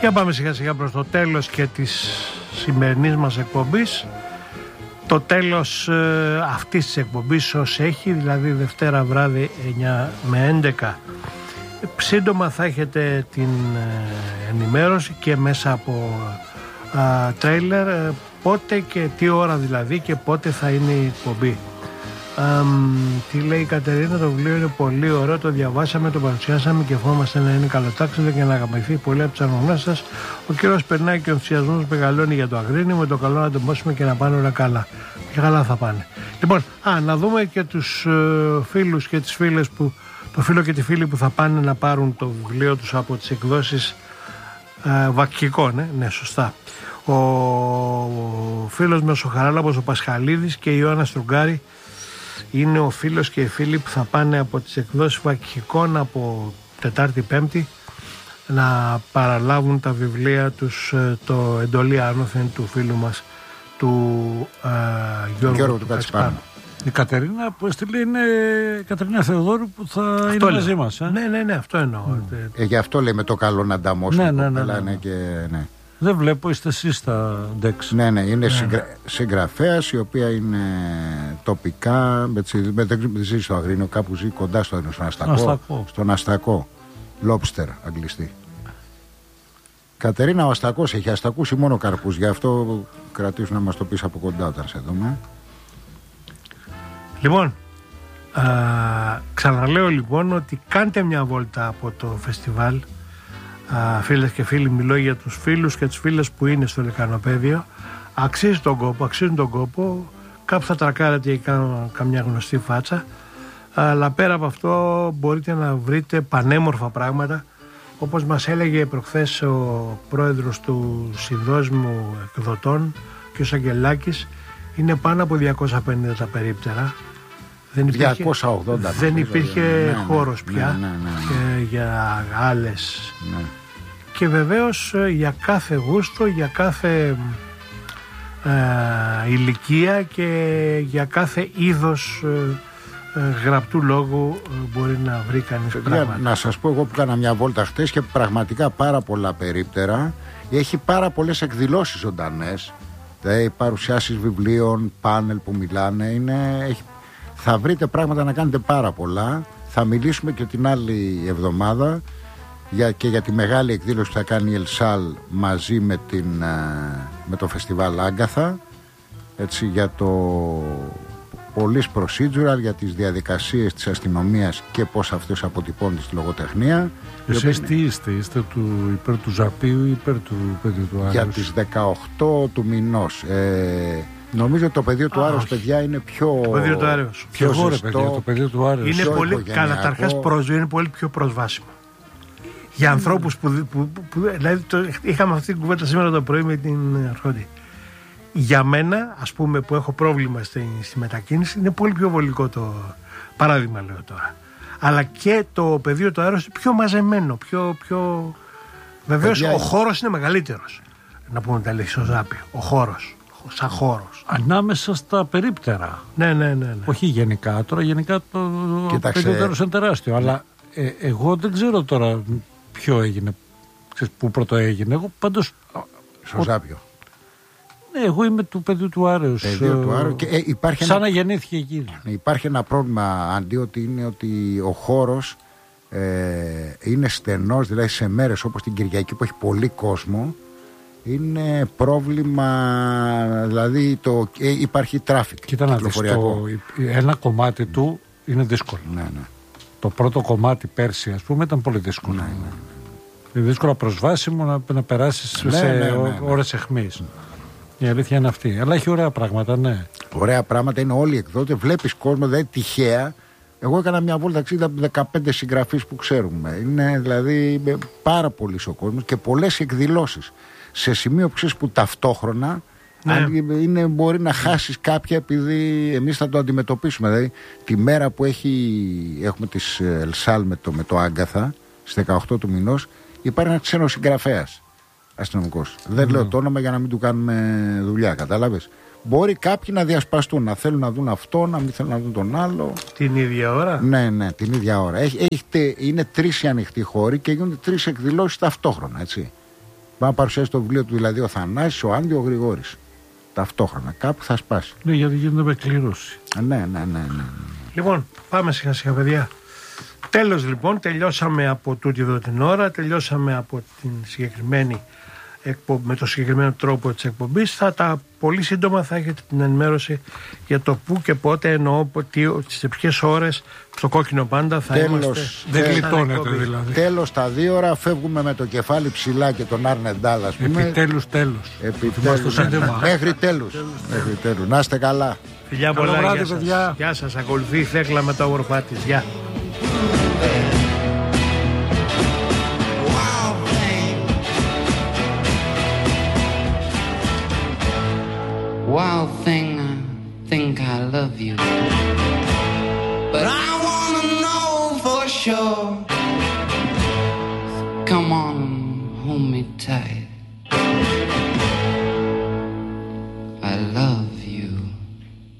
Για πάμε σιγά σιγά προς το τέλος και της σημερινής μας εκπομπής. Το τέλος αυτής της εκπομπής ως έχει, δηλαδή Δευτέρα βράδυ 9 με 11. Σύντομα θα έχετε την ενημέρωση και μέσα από τρέιλερ πότε και τι ώρα δηλαδή και πότε θα είναι η εκπομπή. Τι λέει η Κατερίνα, το βιβλίο είναι πολύ ωραίο, το διαβάσαμε, το παρουσιάσαμε και ευχόμαστε να είναι καλοτάξιδο και να αγαπηθεί πολύ από τους αναγνώστες σας. Ο κύριος περνάει και ο ενθουσιασμός μεγαλώνει για το Αγρίνιο, με το καλό να το μώσουμε και να πάνε όλα καλά. Και καλά θα πάνε. Λοιπόν, να δούμε και τους φίλους και τις φίλες που, το φίλο και τη φίλη που θα πάνε να πάρουν το βιβλίο τους από τις εκδόσεις Βακκικών, ναι, σωστά. Ο φίλος μας ο Χαράλαμπος ο Πασχαλίδης και η Ιωάννα Στρουγκάρη είναι ο φίλος και οι φίλοι που θα πάνε από τις εκδόσεις Βακκικών από Τετάρτη Πέμπτη να παραλάβουν τα βιβλία τους, το εντολή άνωθεν του φίλου μας του Γιώργου του Κατσιπάνου. Η Κατερίνα που έστειλε είναι η Κατερίνα Θεοδόρου που θα αυτό είναι μαζί μας. Ναι, αυτό εννοώ. Γι' αυτό λέμε το καλό να ανταμώσουμε. Ναι. Ναι. Δεν βλέπω, είστε εσείς στα ντεξ. Ναι, είναι συγγραφέας η οποία είναι τοπικά, δεν ζει στο Αγρίνιο, κάπου ζει κοντά στο Αστακό. Στον Αστακό. Λόμπστερ, αγγλιστή. Κατερίνα, ο Αστακός έχει αστακούς ή μόνο καρπούς, γι' αυτό κρατήσουν να μας το πεις από κοντά όταν σε δούμε. Λοιπόν, ξαναλέω λοιπόν ότι κάντε μια βόλτα από το φεστιβάλ. Φίλες και φίλοι, μιλώ για τους φίλους και τις φίλες που είναι στο Λεκανοπαίδιο. Αξίζουν τον κόπο. Κάπου θα τρακάρετε ή καμιά γνωστή φάτσα. Αλλά πέρα από αυτό μπορείτε να βρείτε πανέμορφα πράγματα. Όπως μας έλεγε προχθές ο πρόεδρος του Συνδόσμου Εκδοτών κ. Αγγελάκης, είναι πάνω από 250 τα περίπτερα. Δεν υπήρχε χώρος πια για άλλες. Ναι. Και βεβαίως για κάθε γούστο, για κάθε ηλικία και για κάθε είδος γραπτού λόγου μπορεί να βρει κανείς πράγματα. Να σας πω, εγώ που έκανα μια βόλτα χτες και πραγματικά πάρα πολλά περίπτερα, έχει πάρα πολλές εκδηλώσεις ζωντανές, δηλαδή παρουσιάσεις βιβλίων, πάνελ που μιλάνε, θα βρείτε πράγματα να κάνετε πάρα πολλά. Θα μιλήσουμε και την άλλη εβδομάδα και για τη μεγάλη εκδήλωση που θα κάνει η Ελσάλ μαζί με το φεστιβάλ Άγκαθα, έτσι, για το police procedural, για τις διαδικασίες της αστυνομίας και πώς αυτές αποτυπώνται στη λογοτεχνία. Εσείς τι είστε υπέρ του Ζαπίου ή υπέρ του παιδιού του Άρεως? Για τις 18 του μηνός. Νομίζω το πεδίο του Άρεως, παιδιά, είναι πιο. Το πεδίο του Άρεως. Πιο ζεστό. Το πεδίο του Άρεως είναι πολύ, καταρχάς είναι πολύ πιο προσβάσιμο. Για ανθρώπους που δηλαδή είχαμε αυτή την κουβέντα σήμερα το πρωί με την Αρχόντη. Για μένα, ας πούμε, που έχω πρόβλημα στη μετακίνηση, είναι πολύ πιο βολικό το παράδειγμα, λέω τώρα. Αλλά και το πεδίο του Άρεως είναι πιο μαζεμένο, πιο. Βεβαίως ο χώρος είναι μεγαλύτερος. Να πούμε τα λέξη στο Ζάπιο. Ο χώρος. Σαν χώρος. Ανάμεσα στα περίπτερα. Ναι. Όχι γενικά. Τώρα γενικά το πεδίο του Άρεως είναι τεράστιο. Αλλά εγώ δεν ξέρω τώρα ποιο έγινε. Πού πρώτο έγινε. Εγώ πάντως. Στο Ζάπιο. Ναι, εγώ είμαι του πεδίου του Άρεως. Σαν να γεννήθηκε εκεί. Υπάρχει ένα πρόβλημα αντί ότι είναι ότι ο χώρος είναι στενός, δηλαδή σε μέρες όπως την Κυριακή που έχει πολύ κόσμο. Είναι πρόβλημα, δηλαδή υπάρχει τράφικ. Κοίτα να δεις, ένα κομμάτι του είναι δύσκολο. Ναι. Το πρώτο κομμάτι πέρσι, ας πούμε, ήταν πολύ δύσκολο. Ναι. Είναι δύσκολο προσβάσιμο να περάσεις σε ώρες εχμής. Η αλήθεια είναι αυτή. Αλλά έχει ωραία πράγματα, ναι. Ωραία πράγματα, είναι όλοι εκδότες. Βλέπεις κόσμο, δηλαδή τυχαία. Εγώ έκανα μια βόλτα 15 συγγραφείς που ξέρουμε. Είναι δηλαδή πάρα πολύ ο κόσμος και πολλές εκδηλώσεις. Σε σημείο που ταυτόχρονα μπορεί να χάσεις κάποια, επειδή εμείς θα το αντιμετωπίσουμε. Δηλαδή τη μέρα που έχουμε τις Ελσάλ με το Άγκαθα στις 18 του μηνός, υπάρχει ένα ξένος συγγραφέας αστυνομικός. Δεν λέω το όνομα για να μην του κάνουμε δουλειά, κατάλαβες. Μπορεί κάποιοι να διασπαστούν, να θέλουν να δουν αυτό, να μην θέλουν να δουν τον άλλο. Την ίδια ώρα. Ναι, την ίδια ώρα. Είναι 3 οι ανοιχτοί χώροι και γίνονται 3 εκδηλώσεις ταυτόχρονα, έτσι. να παρουσιάσει το βιβλίο του, δηλαδή ο Θανάσης, ο Άντι, ο Γρηγόρης. Ταυτόχρονα. Κάπου θα σπάσει. Ναι, γιατί γίνεται με κλήρωση. Ναι. Λοιπόν, πάμε σιγά σιγά, παιδιά. Τέλος λοιπόν, τελειώσαμε από τούτη εδώ την ώρα, τελειώσαμε από την συγκεκριμένη με το συγκεκριμένο τρόπο της εκπομπής. Πολύ σύντομα θα έχετε την ενημέρωση για το πού και πότε, εννοώ σε ποιες ώρες στο Κόκκινο Πάντα θα είμαστε. Δεν γλιτώνεται δηλαδή. Τέλος τα 2 ώρα φεύγουμε με το κεφάλι ψηλά και τον Αρνεντάλ, ας πούμε. Επιτέλους. Μέχρι τέλους. Να είστε καλά. Φιλιά πολλά, γεια σας. Ακολουθεί η Θέκλα με τα όμορφά της. Γεια. Wild thing, I think I love you, but I wanna know for sure. Come on and hold me tight. I love